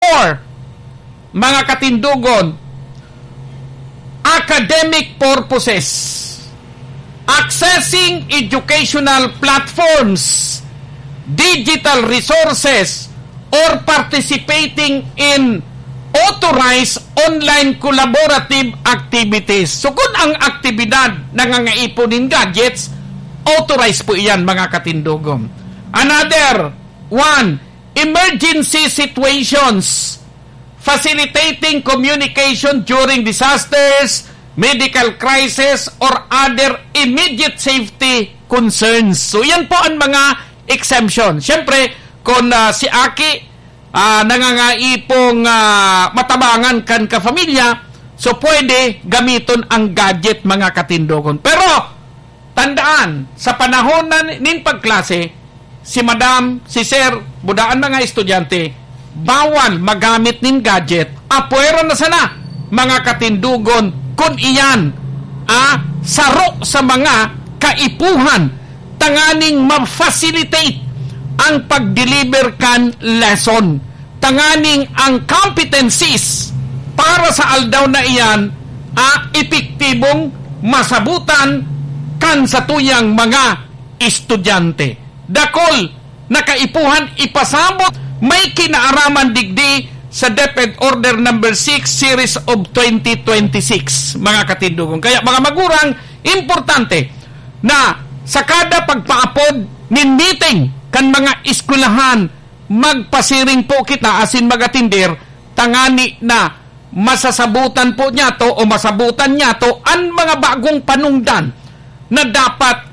4, mga katindugon, academic purposes, accessing educational platforms, digital resources, or participating in authorized online collaborative activities. So kung ang aktibidad nangangaipon ng gadgets, authorized po iyan, mga katindugon. Another one, emergency situations, facilitating communication during disasters, medical crisis, or other immediate safety concerns. So yan po ang mga exemption. Siyempre, kung si Aki nangangaipong matabangan kan kapamilya, so pwede gamiton ang gadget, mga katindugon. Pero tandaan, sa panahon nin pagklase, si madam, si sir, budaan mga estudyante, bawal magamit nin gadget. Apwera na sana, mga katindugon, kung iyan saro sa mga kaipuhan, tanganing ma-facilitate ang pag-deliver kan lesson, tanganing ang competencies para sa aldaw na iyan epektibong masabutan kan sa tuyang mga estudyante. Dakol na kaipuhan ipasabot may kinaaraman digdi sa DepEd Order number 6 Series of 2026, mga katindugon. Kaya mga magurang, importante na sa kada pagpaapod nin meeting kan mga eskwelahan, magpasiring po kita asin magatindir, tangani na masasabutan po niya to o masabutan niya to ang mga bagong panungdan na dapat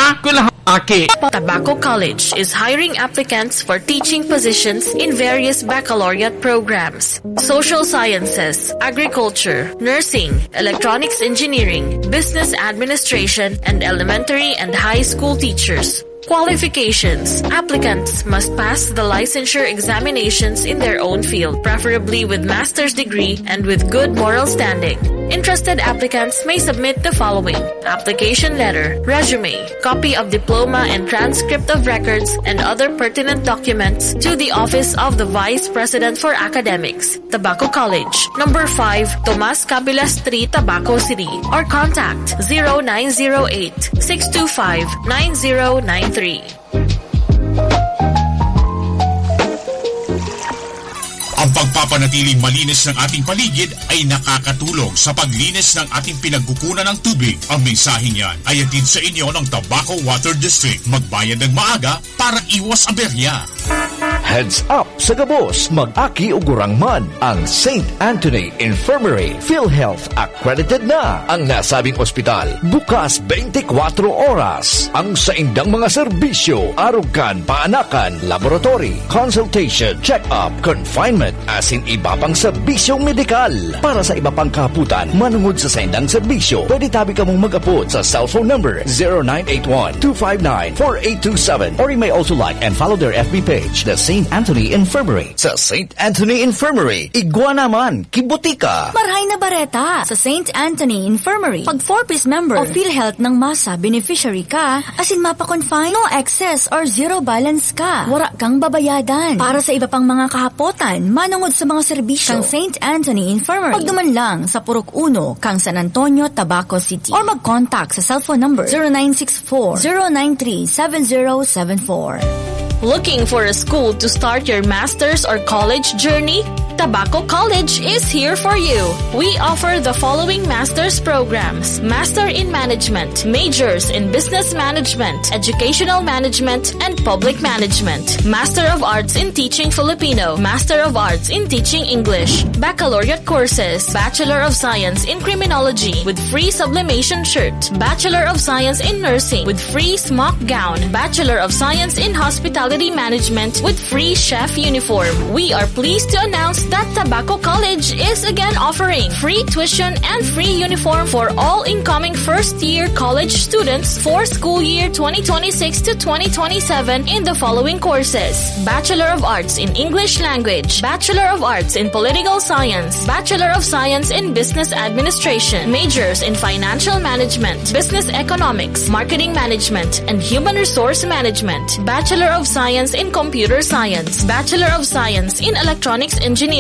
Tabaco College is hiring applicants for teaching positions in various baccalaureate programs: social sciences, agriculture, nursing, electronics engineering, business administration, and elementary and high school teachers. Qualifications: applicants must pass the licensure examinations in their own field, preferably with master's degree and with good moral standing. Interested applicants may submit the following: application letter, resume, copy of diploma and transcript of records, and other pertinent documents to the Office of the Vice President for Academics, Tabaco College, number 5, Tomas Cabila Street, Tabaco City, or contact 0908-625-9093. Ang pagpapanatiling malinis ng ating paligid ay nakakatulong sa paglinis ng ating pinagkukunan ng tubig. Ang mensaheng yan ay hatid sa inyo ng Tabaco Water District. Magbayad ng maaga para iwas aberya. Heads up sa gabos, mag-aki ugurang man ang St. Anthony Infirmary. PhilHealth accredited na ang nasabing ospital. Bukas 24 oras. Ang saindang mga serbisyo, arugan, paanakan, laboratory, consultation, check-up, confinement, asin iba pang serbisyong medikal. Para sa iba pang kaputan, manungod sa saindang serbisyo, pwede tabi ka mong mag-apot sa cellphone number 0981-259-4827, or you may also like and follow their FB page, the St. Anthony Infirmary. Sa St. Anthony Infirmary, igwa naman, kibutika. Marhay na bareta sa St. Anthony Infirmary. Pag 4-piece member o PhilHealth ng masa beneficiary ka, asin mapa-confine, no excess or zero balance ka, wala kang babayadan. Para sa iba pang mga kahapotan, manungod sa mga serbisyo kang St. Anthony Infirmary, pagduman lang sa Purok 1, kang San Antonio, Tabaco City, or mag-contact sa cellphone number 0964-093-7074. Looking for a school to start your master's or college journey? Tabaco College is here for you. We offer the following master's programs: Master in Management, majors in Business Management, Educational Management, and Public Management, Master of Arts in Teaching Filipino, Master of Arts in Teaching English, Baccalaureate courses, Bachelor of Science in Criminology with free sublimation shirt, Bachelor of Science in Nursing with free smock gown, Bachelor of Science in Hospitality Management with free chef uniform. We are pleased to announce that Tabaco College is again offering free tuition and free uniform for all incoming first-year college students for school year 2026 to 2027 in the following courses: Bachelor of Arts in English Language, Bachelor of Arts in Political Science, Bachelor of Science in Business Administration, majors in Financial Management, Business Economics, Marketing Management, and Human Resource Management, Bachelor of Science in Computer Science, Bachelor of Science in Electronics Engineering,